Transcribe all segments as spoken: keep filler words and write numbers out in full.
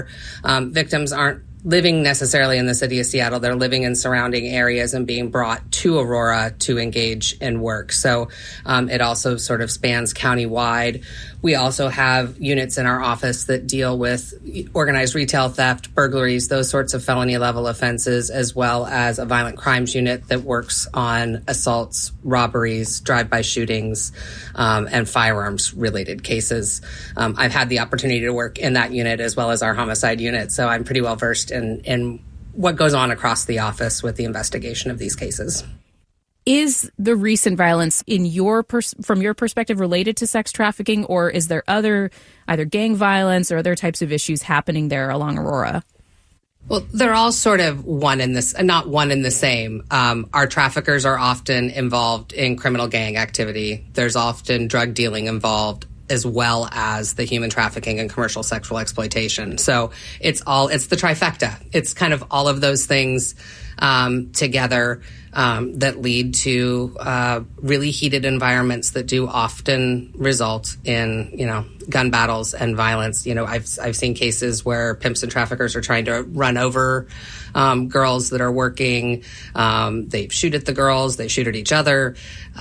Um, victims aren't living necessarily in the city of Seattle. They're living in surrounding areas and being brought to Aurora to engage in work. So um, it also sort of spans countywide. We also have units in our office that deal with organized retail theft, burglaries, those sorts of felony level offenses, as well as a violent crimes unit that works on assaults, robberies, drive-by shootings, um, and firearms related cases. Um, I've had the opportunity to work in that unit as well as our homicide unit, so I'm pretty well versed in, in what goes on across the office with the investigation of these cases. Is the recent violence in your pers- from your perspective related to sex trafficking, or is there other either gang violence or other types of issues happening there along Aurora? Well, they're all sort of one in this, not one in the same. Um, our traffickers are often involved in criminal gang activity. There's often drug dealing involved, as well as the human trafficking and commercial sexual exploitation. So it's all, it's the trifecta. It's kind of all of those things um, together um, that lead to uh, really heated environments that do often result in, you know, gun battles and violence. You know, I've I've seen cases where pimps and traffickers are trying to run over um, girls that are working. Um, they shoot at the girls. They shoot at each other.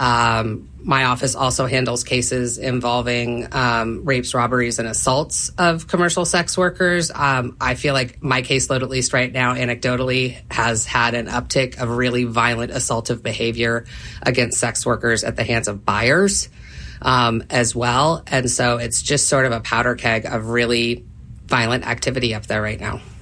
Um, my office also handles cases involving um, rapes, robberies, and assaults of commercial sex workers. Um, I feel like my caseload, at least right now, anecdotally, has had an uptick of really violent assaultive behavior against sex workers at the hands of buyers um, as well. And so it's just sort of a powder keg of really violent activity up there right now.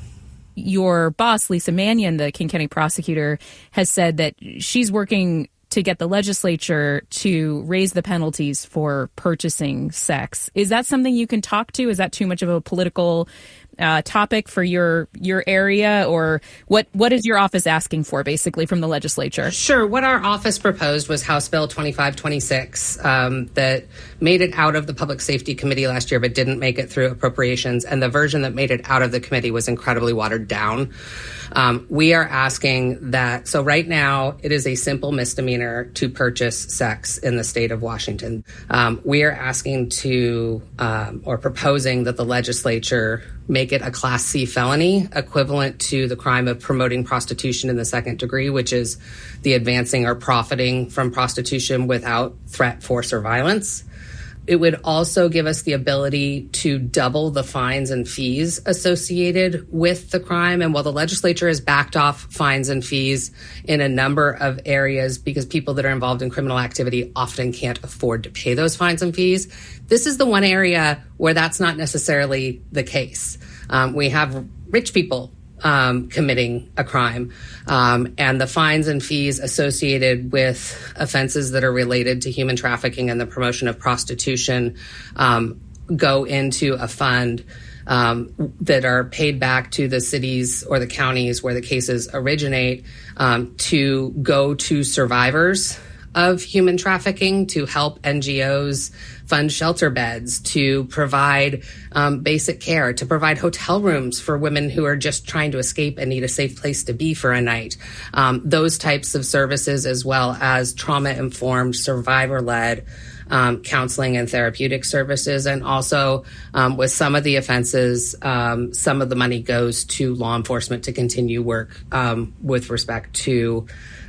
Your boss, Lisa Mannion, the King County prosecutor, has said that she's working to get the legislature to raise the penalties for purchasing sex. Is that something you can talk to? Is that too much of a political uh, topic for your your area? Or what what is your office asking for, basically, from the legislature? Sure. What our office proposed was House Bill twenty-five twenty-six um, that made it out of the Public Safety Committee last year, but didn't make it through appropriations. And the version that made it out of the committee was incredibly watered down. Um, we are asking that, so right now it is a simple misdemeanor to purchase sex in the state of Washington. Um, we are asking to, um, or proposing that the legislature make it a Class C felony, equivalent to the crime of promoting prostitution in the second degree, which is the advancing or profiting from prostitution without threat, force, or violence. It would also give us the ability to double the fines and fees associated with the crime. And while the legislature has backed off fines and fees in a number of areas because people that are involved in criminal activity often can't afford to pay those fines and fees, this is the one area where that's not necessarily the case. Um, we have rich people Um, committing a crime. Um, and the fines and fees associated with offenses that are related to human trafficking and the promotion of prostitution um, go into a fund um, that are paid back to the cities or the counties where the cases originate um, to go to survivors of human trafficking, to help N G Os fund shelter beds, to provide um, basic care, to provide hotel rooms for women who are just trying to escape and need a safe place to be for a night. Um, those types of services, as well as trauma-informed, survivor-led um, counseling and therapeutic services. And also um, with some of the offenses, um, some of the money goes to law enforcement to continue work um, with respect to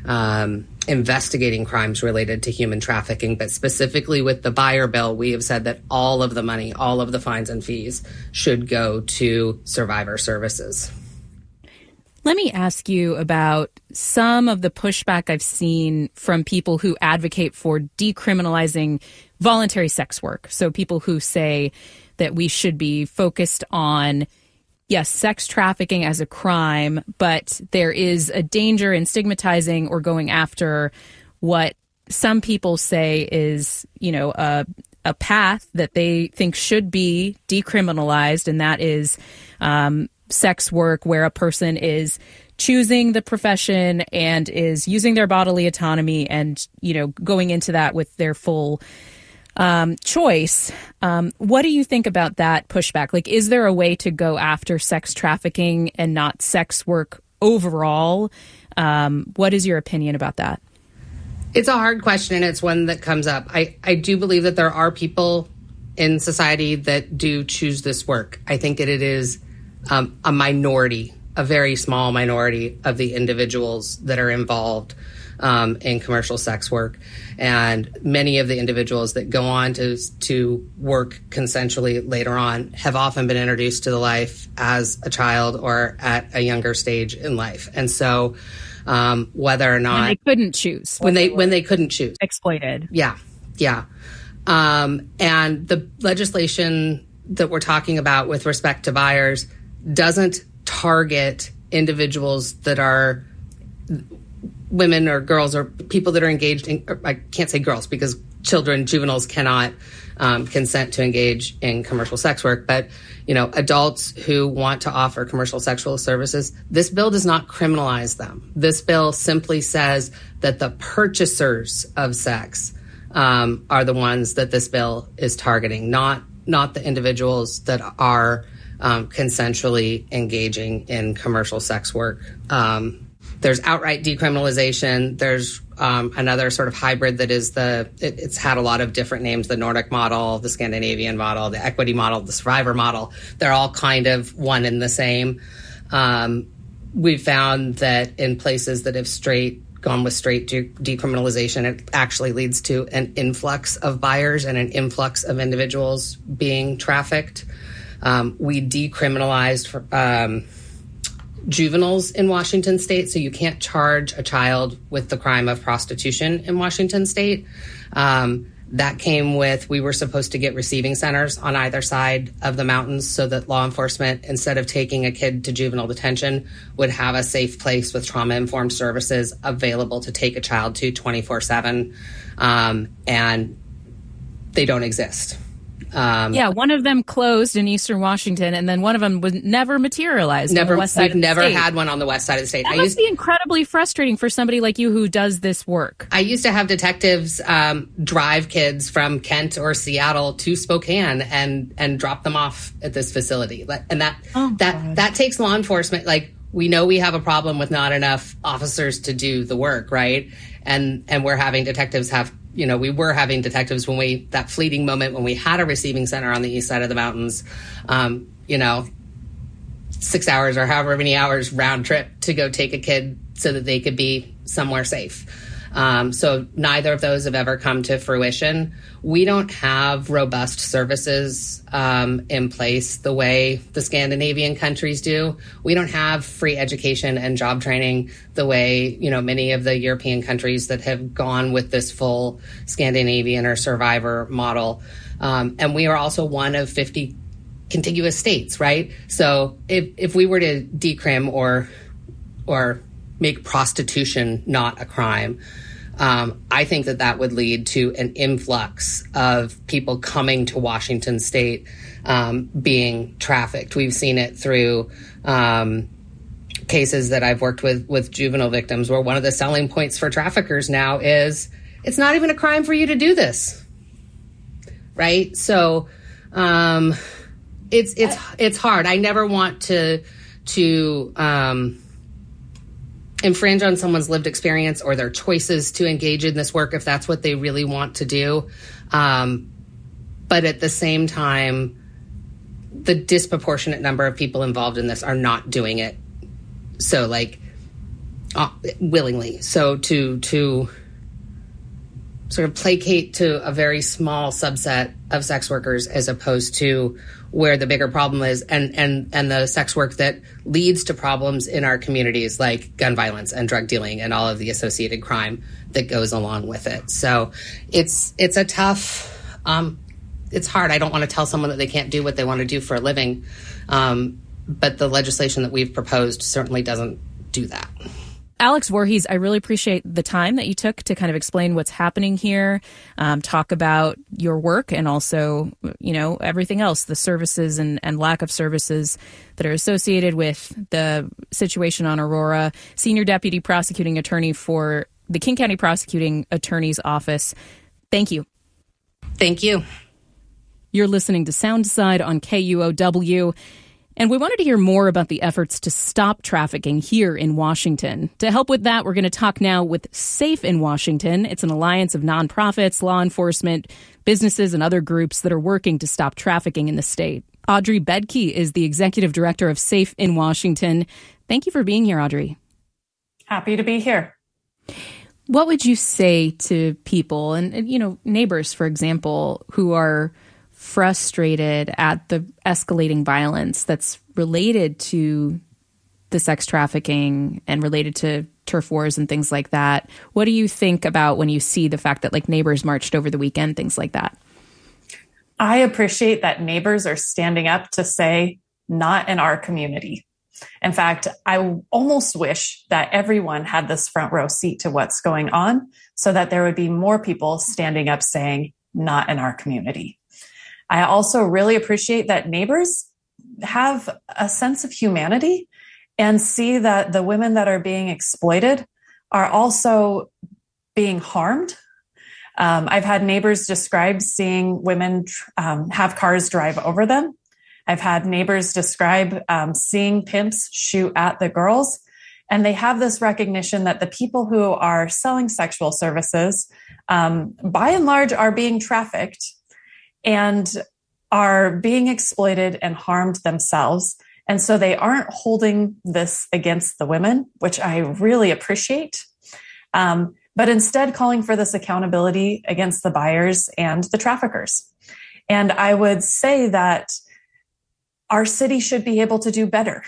um, investigating crimes related to human trafficking. But specifically with the buyer bill, we have said that all of the money, all of the fines and fees should go to survivor services. Let me ask you about some of the pushback I've seen from people who advocate for decriminalizing voluntary sex work. So people who say that we should be focused on, yes, sex trafficking as a crime, but there is a danger in stigmatizing or going after what some people say is, you know, a, a path that they think should be decriminalized, and that is um, sex work where a person is choosing the profession and is using their bodily autonomy and, you know, going into that with their full Um, choice. Um, what do you think about that pushback? Like, is there a way to go after sex trafficking and not sex work overall? Um, what is your opinion about that? It's a hard question, and it's one that comes up. I, I do believe that there are people in society that do choose this work. I think that it is um, a minority, a very small minority of the individuals that are involved um, in commercial sex work. And many of the individuals that go on to, to work consensually later on have often been introduced to the life as a child or at a younger stage in life. And so um, whether or not... When they couldn't choose. When they, when they couldn't choose. Exploited. Yeah, yeah. Um, and the legislation that we're talking about with respect to buyers doesn't target individuals that are women or girls or people that are engaged in, I can't say girls because children, juveniles cannot um, consent to engage in commercial sex work, but, you know, adults who want to offer commercial sexual services, this bill does not criminalize them. This bill simply says that the purchasers of sex um, are the ones that this bill is targeting, not not the individuals that are um, consensually engaging in commercial sex work. Um, there's outright decriminalization. There's um, another sort of hybrid that is the, it, it's had a lot of different names, the Nordic model, the Scandinavian model, the equity model, the survivor model. They're all kind of one and the same. Um, we've found that in places that have straight gone with straight de- decriminalization, it actually leads to an influx of buyers and an influx of individuals being trafficked. Um, we decriminalized for, um, juveniles in Washington state, so you can't charge a child with the crime of prostitution in Washington state. Um, that came with, we were supposed to get receiving centers on either side of the mountains so that law enforcement, instead of taking a kid to juvenile detention, would have a safe place with trauma-informed services available to take a child to twenty-four seven, um, and they don't exist. Um, yeah, one of them closed in Eastern Washington, and then one of them was never materialized never, on the west side we've of the never state. had one on the west side of the state. That I must used, be incredibly frustrating for somebody like you who does this work. I used to have detectives um, drive kids from Kent or Seattle to Spokane and and drop them off at this facility, and that oh, that God. that takes law enforcement. Like, we know we have a problem with not enough officers to do the work, right? And and we're having detectives have. You know, we were having detectives when we, that fleeting moment when we had a receiving center on the east side of the mountains, um, you know, six hours or however many hours round trip to go take a kid so that they could be somewhere safe. Um, so neither of those have ever come to fruition. We don't have robust services um, in place the way the Scandinavian countries do. We don't have free education and job training the way, you know, many of the European countries that have gone with this full Scandinavian or survivor model. Um, and we are also one of fifty contiguous states, right? So if if we were to decrim or or make prostitution not a crime, um, I think that that would lead to an influx of people coming to Washington state um, being trafficked. We've seen it through um, cases that I've worked with with juvenile victims, where one of the selling points for traffickers now is it's not even a crime for you to do this, right? So um, it's it's it's hard. I never want to to um, infringe on someone's lived experience or their choices to engage in this work if that's what they really want to do. Um, but at the same time, the disproportionate number of people involved in this are not doing it. So like uh, willingly. So to, to sort of placate to a very small subset of sex workers as opposed to where the bigger problem is, and, and, and the sex work that leads to problems in our communities like gun violence and drug dealing and all of the associated crime that goes along with it. So it's it's a tough, um, it's hard. I don't want to tell someone that they can't do what they want to do for a living, um, but the legislation that we've proposed certainly doesn't do that. Alex Voorhees, I really appreciate the time that you took to kind of explain what's happening here, um, talk about your work, and also, you know, everything else, the services and, and lack of services that are associated with the situation on Aurora. Senior Deputy Prosecuting Attorney for the King County Prosecuting Attorney's Office. Thank you. Thank you. You're listening to Soundside on K U O W. And we wanted to hear more about the efforts to stop trafficking here in Washington. To help with that, we're going to talk now with Safe in Washington. It's an alliance of nonprofits, law enforcement, businesses, and other groups that are working to stop trafficking in the state. Audrey Bedke is the executive director of SAFE in Washington. Thank you for being here, Audrey. Happy to be here. What would you say to people and, you know, neighbors, for example, who are frustrated at the escalating violence that's related to the sex trafficking and related to turf wars and things like that? What do you think about when you see the fact that like neighbors marched over the weekend, things like that? I appreciate that neighbors are standing up to say, not in our community. In fact, I almost wish that everyone had this front row seat to what's going on so that there would be more people standing up saying, not in our community. I also really appreciate that neighbors have a sense of humanity and see that the women that are being exploited are also being harmed. Um, I've had neighbors describe seeing women um, have cars drive over them. I've had neighbors describe um, seeing pimps shoot at the girls. And they have this recognition that the people who are selling sexual services, um, by and large, are being trafficked and are being exploited and harmed themselves. And so they aren't holding this against the women, which I really appreciate. Um, but instead calling for this accountability against the buyers and the traffickers. And I would say that our city should be able to do better.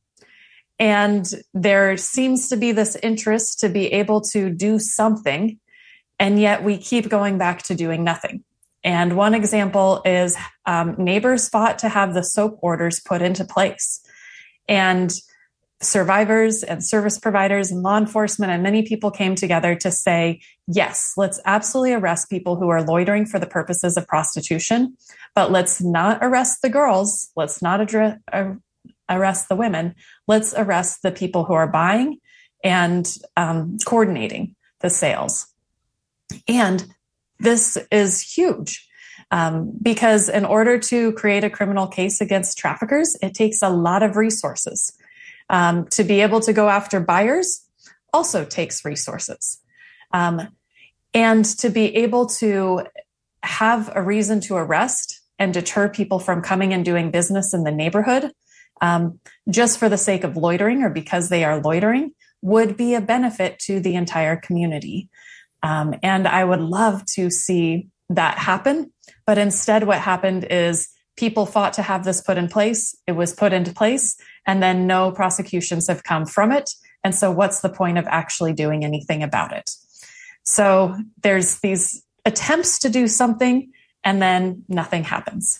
And there seems to be this interest to be able to do something, and yet we keep going back to doing nothing. And one example is um, neighbors fought to have the SOAP orders put into place. And survivors and service providers and law enforcement and many people came together to say, yes, let's absolutely arrest people who are loitering for the purposes of prostitution, but let's not arrest the girls. Let's not address, uh, arrest the women. Let's arrest the people who are buying and um, coordinating the sales. And this is huge. Um, because in order to create a criminal case against traffickers, it takes a lot of resources. Um, to be able to go after buyers also takes resources. Um, and to be able to have a reason to arrest and deter people from coming and doing business in the neighborhood, um, just for the sake of loitering or because they are loitering, would be a benefit to the entire community. Um, and I would love to see that happen. But instead, what happened is people fought to have this put in place. It was put into place, and then no prosecutions have come from it. And so what's the point of actually doing anything about it? So there's these attempts to do something, and then nothing happens.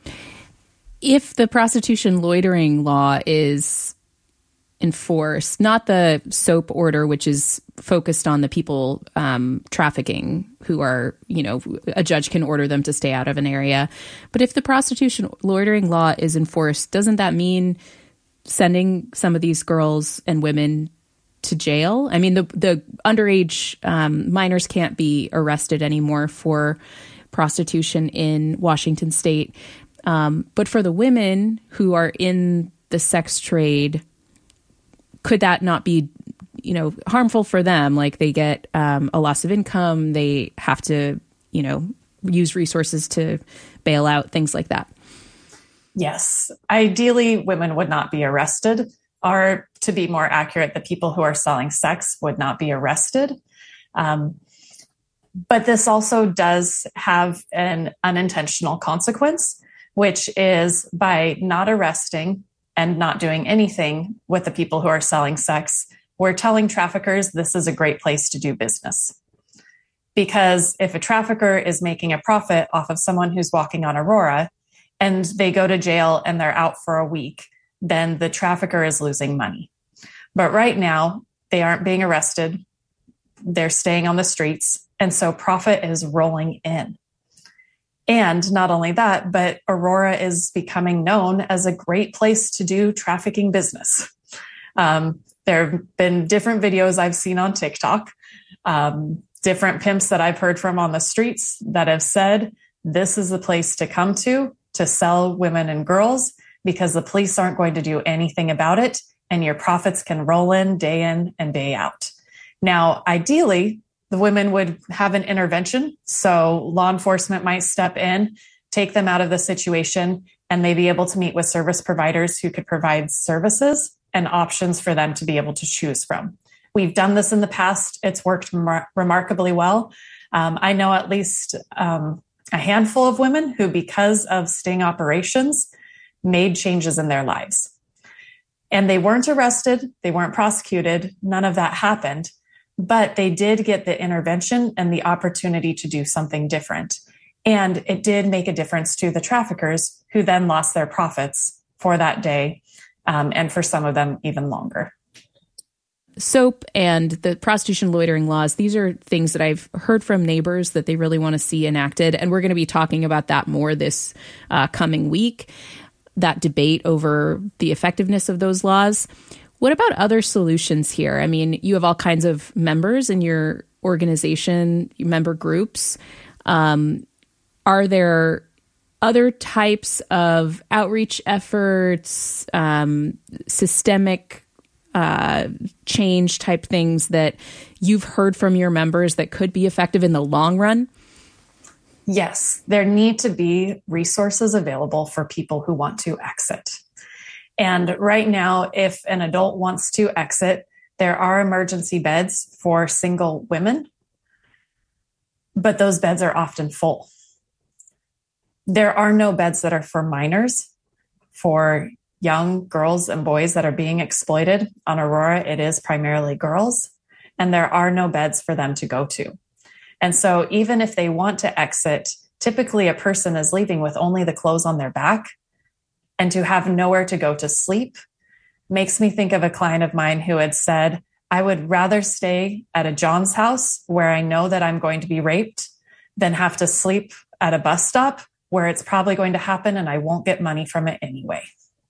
If the prostitution loitering law is enforced, not the SOAP order, which is focused on the people um, trafficking who are, you know, a judge can order them to stay out of an area. But if the prostitution loitering law is enforced, doesn't that mean sending some of these girls and women to jail? I mean, the, the underage um, minors can't be arrested anymore for prostitution in Washington state. Um, but for the women who are in the sex trade, could that not be, you know, harmful for them? Like they get um, a loss of income, they have to, you know, use resources to bail out, things like that. Yes. Ideally, women would not be arrested, or to be more accurate, the people who are selling sex would not be arrested. Um, but this also does have an unintentional consequence, which is by not arresting and not doing anything with the people who are selling sex, we're telling traffickers this is a great place to do business. Because if a trafficker is making a profit off of someone who's walking on Aurora and they go to jail and they're out for a week, then the trafficker is losing money. But right now, they aren't being arrested. They're staying on the streets. And so profit is rolling in. And not only that, but Aurora is becoming known as a great place to do trafficking business. Um, there have been different videos I've seen on TikTok, um, different pimps that I've heard from on the streets that have said, this is the place to come to, to sell women and girls, because the police aren't going to do anything about it, and your profits can roll in day in and day out. Now, ideally, the women would have an intervention. So law enforcement might step in, take them out of the situation, and may be able to meet with service providers who could provide services and options for them to be able to choose from. We've done this in the past. It's worked mar- remarkably well. Um, I know at least um, a handful of women who, because of sting operations, made changes in their lives. And they weren't arrested. They weren't prosecuted. None of that happened. But they did get the intervention and the opportunity to do something different. And it did make a difference to the traffickers, who then lost their profits for that day, um, and for some of them even longer. SOAP and the prostitution loitering laws, these are things that I've heard from neighbors that they really want to see enacted. And we're going to be talking about that more this uh, coming week, that debate over the effectiveness of those laws. What about other solutions here? I mean, you have all kinds of members in your organization, member groups. Um, are there other types of outreach efforts, um, systemic uh, change type things that you've heard from your members that could be effective in the long run? Yes, there need to be resources available for people who want to exit. And right now, if an adult wants to exit, there are emergency beds for single women, but those beds are often full. There are no beds that are for minors, for young girls and boys that are being exploited. On Aurora, it is primarily girls, and there are no beds for them to go to. And so even if they want to exit, typically a person is leaving with only the clothes on their back, and to have nowhere to go to sleep makes me think of a client of mine who had said, I would rather stay at a John's house where I know that I'm going to be raped than have to sleep at a bus stop where it's probably going to happen and I won't get money from it anyway.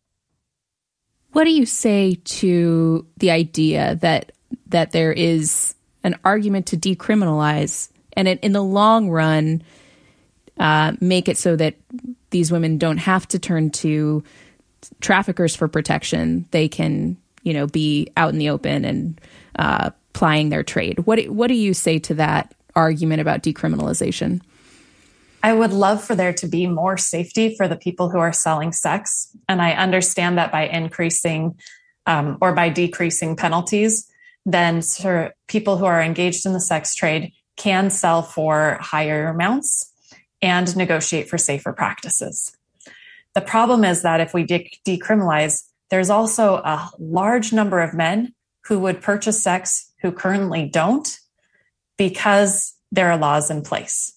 What do you say to the idea that that there is an argument to decriminalize and it, in the long run, uh, make it so that these women don't have to turn to traffickers for protection? They can, you know, be out in the open and uh, plying their trade. What What do you say to that argument about decriminalization? I would love for there to be more safety for the people who are selling sex. And I understand that by increasing um, or by decreasing penalties, then for people who are engaged in the sex trade can sell for higher amounts and negotiate for safer practices. The problem is that if we de- decriminalize, there's also a large number of men who would purchase sex who currently don't because there are laws in place.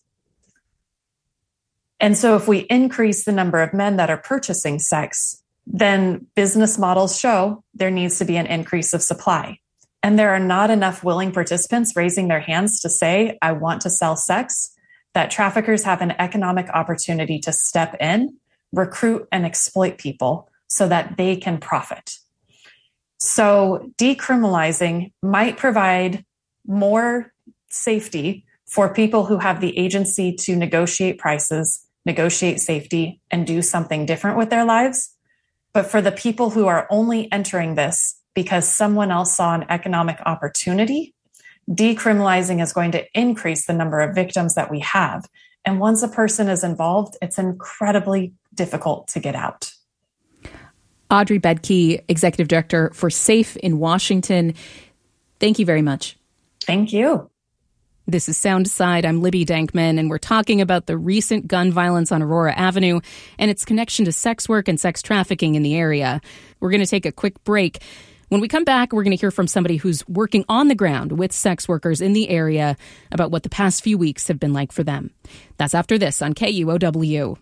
And so if we increase the number of men that are purchasing sex, then business models show there needs to be an increase of supply. And there are not enough willing participants raising their hands to say, I want to sell sex, that traffickers have an economic opportunity to step in, recruit, and exploit people so that they can profit. So decriminalizing might provide more safety for people who have the agency to negotiate prices, negotiate safety, and do something different with their lives. But for the people who are only entering this because someone else saw an economic opportunity, decriminalizing is going to increase the number of victims that we have. And once a person is involved, it's incredibly difficult to get out. Audrey Bedke, Executive Director for SAFE in Washington. Thank you very much. Thank you. This is Soundside. I'm Libby Dankman, and we're talking about the recent gun violence on Aurora Avenue and its connection to sex work and sex trafficking in the area. We're going to take a quick break. When we come back, we're going to hear from somebody who's working on the ground with sex workers in the area about what the past few weeks have been like for them. That's after this on K U O W.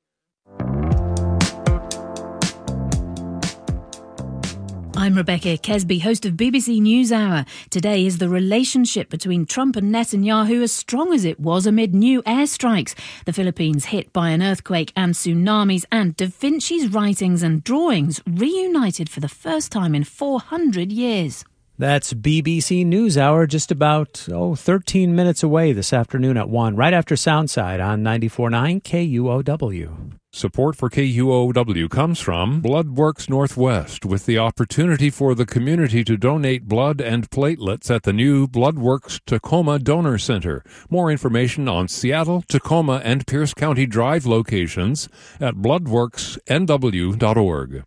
I'm Rebecca Kesby, host of B B C NewsHour. Today is the relationship between Trump and Netanyahu as strong as it was amid new airstrikes. The Philippines hit by an earthquake and tsunamis, and Da Vinci's writings and drawings reunited for the first time in four hundred years. That's B B C NewsHour, just about, oh, thirteen minutes away this afternoon at one, right after Soundside on ninety-four point nine K U O W. Support for K U O W comes from Bloodworks Northwest, with the opportunity for the community to donate blood and platelets at the new Bloodworks Tacoma Donor Center. More information on Seattle, Tacoma, and Pierce County Drive locations at bloodworks n w dot org.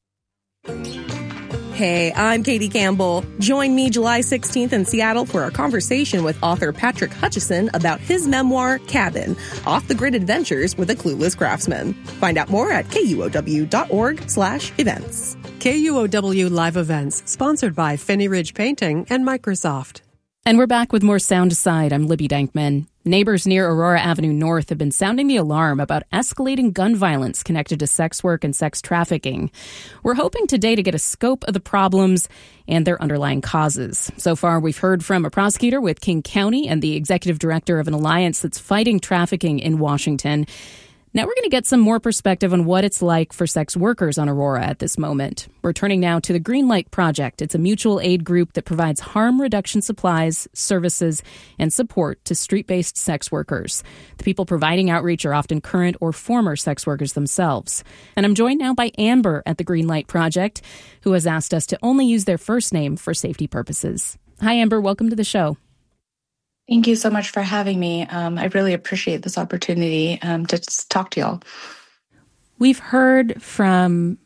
Hey, I'm Katie Campbell. Join me July sixteenth in Seattle for a conversation with author Patrick Hutchison about his memoir, Cabin, Off-the-Grid Adventures with a Clueless Craftsman. Find out more at kuow.org slash events. K U O W Live Events, sponsored by Finney Ridge Painting and Microsoft. And we're back with more Sound Aside. I'm Libby Dankman. Neighbors near Aurora Avenue North have been sounding the alarm about escalating gun violence connected to sex work and sex trafficking. We're hoping today to get a scope of the problems and their underlying causes. So far, we've heard from a prosecutor with King County and the executive director of an alliance that's fighting trafficking in Washington. Now we're going to get some more perspective on what it's like for sex workers on Aurora at this moment. We're turning now to the Greenlight Project. It's a mutual aid group that provides harm reduction supplies, services, and support to street-based sex workers. The people providing outreach are often current or former sex workers themselves. And I'm joined now by Amber at the Greenlight Project, who has asked us to only use their first name for safety purposes. Hi, Amber. Welcome to the show. Thank you so much for having me. Um, I really appreciate this opportunity um, to talk to y'all. We've heard from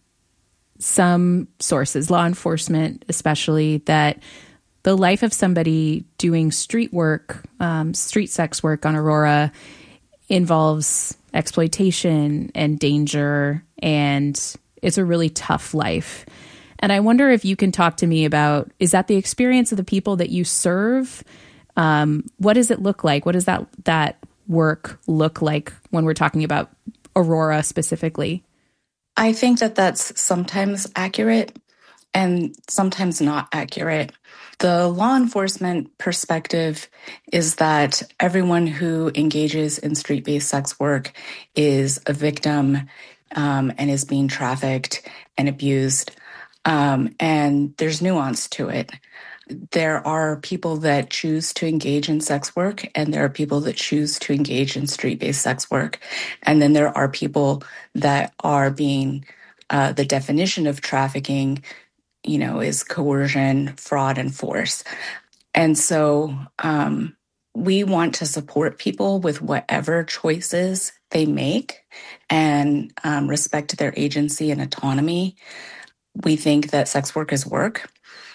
some sources, law enforcement especially, that the life of somebody doing street work, um, street sex work on Aurora involves exploitation and danger, and it's a really tough life. And I wonder if you can talk to me about, is that the experience of the people that you serve? Um, what does it look like? What does that that work look like when we're talking about Aurora specifically? I think that that's sometimes accurate and sometimes not accurate. The law enforcement perspective is that everyone who engages in street-based sex work is a victim um, and is being trafficked and abused. Um, and there's nuance to it. There are people that choose to engage in sex work, and there are people that choose to engage in street-based sex work. And then there are people that are being, uh, the definition of trafficking, you know, is coercion, fraud, and force. And so um, we want to support people with whatever choices they make and um, respect their agency and autonomy. We think that sex work is work.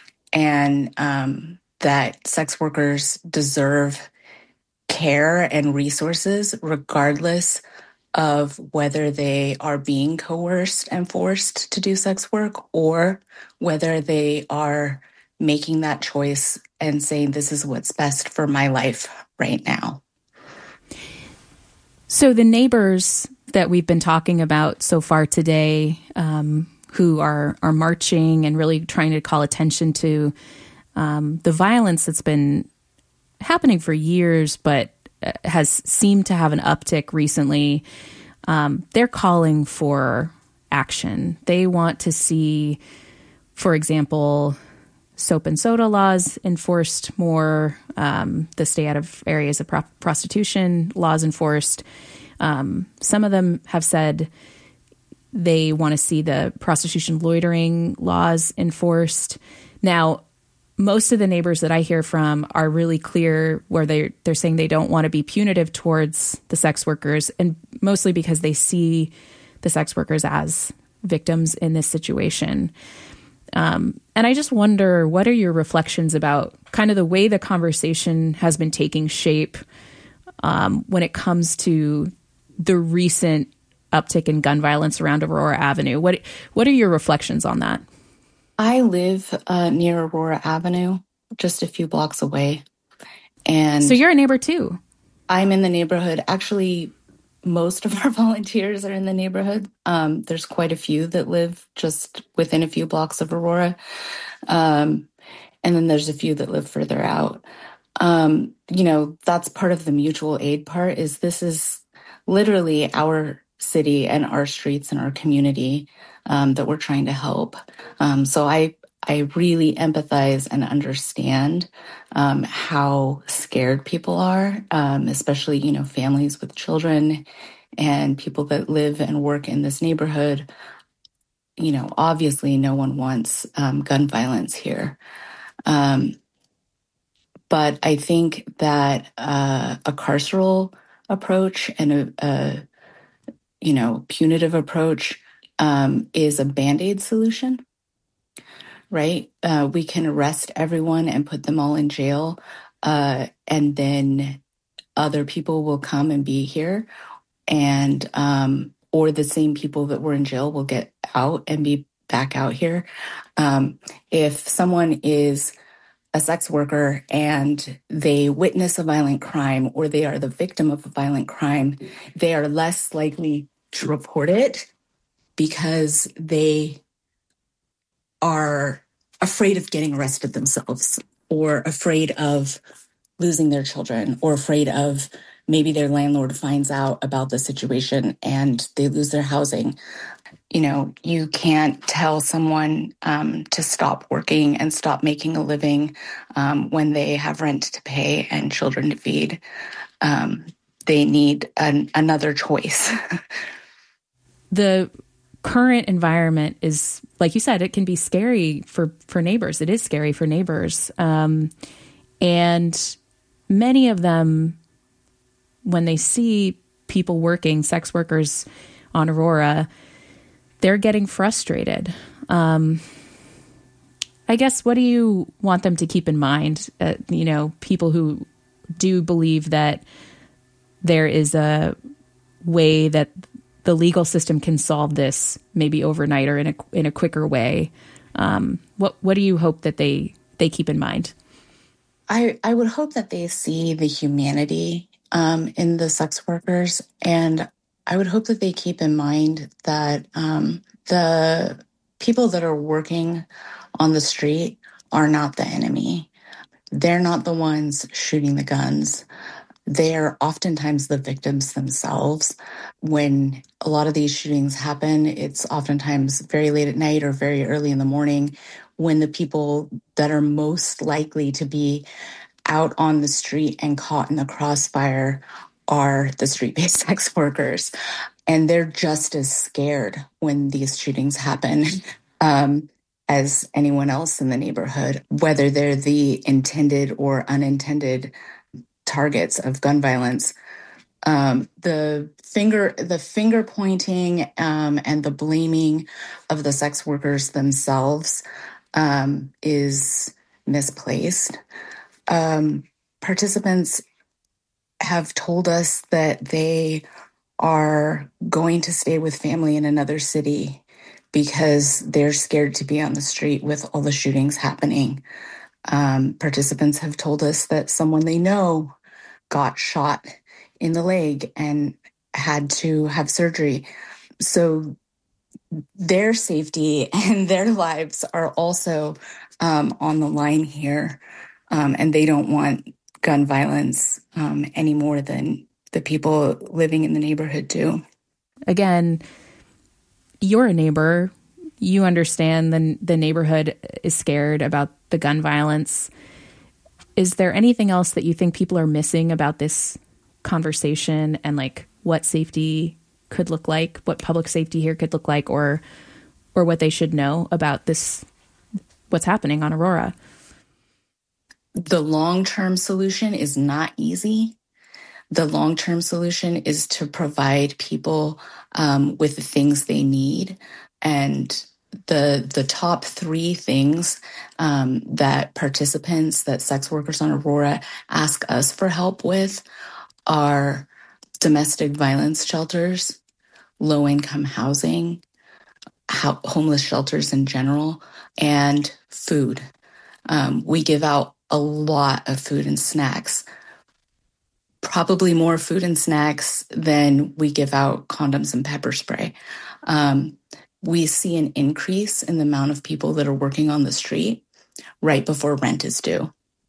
And um, that sex workers deserve care and resources regardless of whether they are being coerced and forced to do sex work or whether they are making that choice and saying, this is what's best for my life right now. So the neighbors that we've been talking about so far today, um, who are are marching and really trying to call attention to um, the violence that's been happening for years, but has seemed to have an uptick recently. Um, they're calling for action. They want to see, for example, soap and soda laws enforced more, um, the stay out of areas of pro- prostitution laws enforced. Um, some of them have said they want to see the prostitution loitering laws enforced. Now, most of the neighbors that I hear from are really clear where they're, they're saying they don't want to be punitive towards the sex workers, and mostly because they see the sex workers as victims in this situation. Um, and I just wonder, what are your reflections about kind of the way the conversation has been taking shape um, when it comes to the recent uptick in gun violence around Aurora Avenue? What what are your reflections on that? I live uh, near Aurora Avenue, just a few blocks away. And so you're a neighbor too? I'm in the neighborhood. Actually, most of our volunteers are in the neighborhood. Um, there's quite a few that live just within a few blocks of Aurora. Um, and then there's a few that live further out. Um, you know, that's part of the mutual aid part, is this is literally our city and our streets and our community um, that we're trying to help. Um, so I I really empathize and understand um, how scared people are, um, especially, you know, families with children and people that live and work in this neighborhood. You know, obviously no one wants um, gun violence here. Um, but I think that uh, a carceral approach and a, a you know, punitive approach um, is a Band-Aid solution. Right? Uh, we can arrest everyone and put them all in jail, uh, and then other people will come and be here, and um, or the same people that were in jail will get out and be back out here. Um, if someone is a sex worker and they witness a violent crime or they are the victim of a violent crime, they are less likely to report it because they are afraid of getting arrested themselves or afraid of losing their children or afraid of maybe their landlord finds out about the situation and they lose their housing. You know, you can't tell someone um, to stop working and stop making a living um, when they have rent to pay and children to feed. Um, they need an, another choice. The current environment is, like you said, it can be scary for, for neighbors. It is scary for neighbors. Um, and many of them, when they see people working, sex workers on Aurora, they're getting frustrated. Um, I guess, what do you want them to keep in mind? Uh, you know, people who do believe that there is a way that the legal system can solve this maybe overnight or in a in a quicker way. Um, what what do you hope that they they keep in mind? I I would hope that they see the humanity um, in the sex workers, and I would hope that they keep in mind that um, the people that are working on the street are not the enemy. They're not the ones shooting the guns. They're oftentimes the victims themselves. When a lot of these shootings happen, it's oftentimes very late at night or very early in the morning when the people that are most likely to be out on the street and caught in the crossfire are the street-based sex workers. And they're just as scared when these shootings happen um, as anyone else in the neighborhood, whether they're the intended or unintended targets of gun violence. Um, the finger, the finger pointing um, and the blaming of the sex workers themselves um, is misplaced. Um, participants have told us that they are going to stay with family in another city because they're scared to be on the street with all the shootings happening. Um, participants have told us that someone they know got shot in the leg and had to have surgery. So their safety and their lives are also um, on the line here. Um, and they don't want gun violence um, any more than the people living in the neighborhood do. Again, you're a neighbor. You understand the, the neighborhood is scared about the gun violence. Is there anything else that you think people are missing about this conversation and like what safety could look like, what public safety here could look like, or or what they should know about this, what's happening on Aurora? The long-term solution is not easy. The long-term solution is to provide people um, with the things they need. And the the top three things um, that participants, that sex workers on Aurora ask us for help with are domestic violence shelters, low-income housing, ho- homeless shelters in general, and food. Um, we give out a lot of food and snacks, probably more food and snacks than we give out condoms and pepper spray. Um, we see an increase in the amount of people that are working on the street right before rent is due.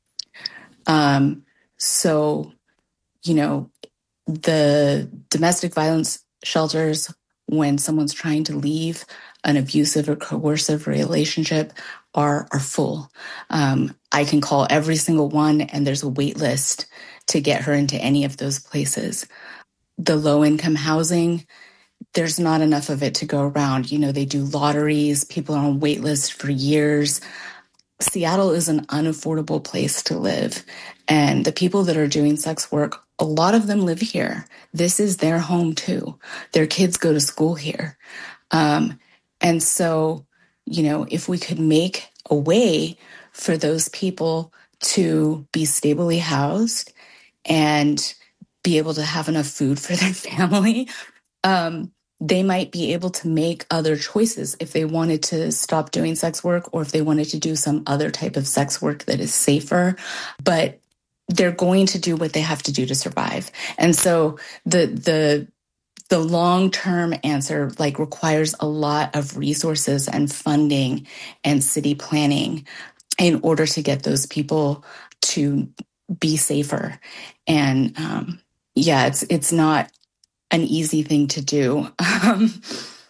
Um, so, you know, the domestic violence shelters, when someone's trying to leave an abusive or coercive relationship are, are full. Um, I can call every single one, and there's a wait list to get her into any of those places. The low-income housing, there's not enough of it to go around. You know, they do lotteries. People are on wait lists for years. Seattle is an unaffordable place to live. And the people that are doing sex work, a lot of them live here. This is their home too. Their kids go to school here. Um, and so, you know, if we could make a way for those people to be stably housed and be able to have enough food for their family, um, they might be able to make other choices if they wanted to stop doing sex work or if they wanted to do some other type of sex work that is safer. But they're going to do what they have to do to survive. And so the the the long-term answer like requires a lot of resources and funding and city planning in order to get those people to be safer. And um, yeah, it's it's not an easy thing to do. Um,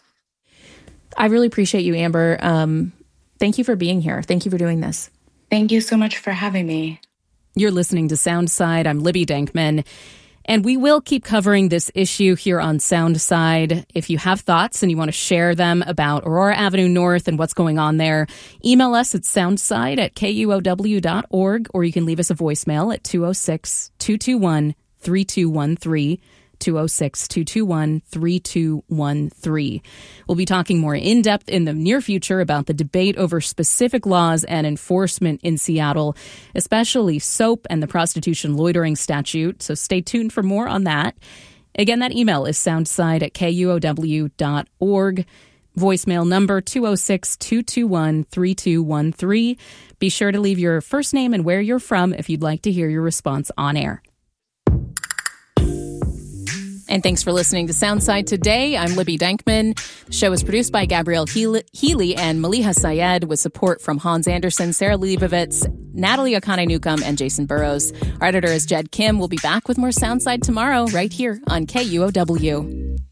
I really appreciate you, Amber. Um, thank you for being here. Thank you for doing this. Thank you so much for having me. You're listening to Soundside. I'm Libby Dankman. And we will keep covering this issue here on Soundside. If you have thoughts and you want to share them about Aurora Avenue North and what's going on there, email us at soundside at K U O W dot org, or you can leave us a voicemail at two oh six, two two one, three two one three. two oh six, two two one, three two one three. We'll be talking more in depth in the near future about the debate over specific laws and enforcement in Seattle, especially SOAP and the prostitution loitering statute. So stay tuned for more on that. Again, that email is soundside at K U O W dot org. Voicemail number two oh six, two two one, three two one three. Be sure to leave your first name and where you're from if you'd like to hear your response on air. And thanks for listening to Soundside today. I'm Libby Dankman. The show is produced by Gabrielle Healy and Maliha Syed with support from Hans Anderson, Sarah Leibovitz, Natalie Akane-Newcomb, and Jason Burrows. Our editor is Jed Kim. We'll be back with more Soundside tomorrow right here on K U O W.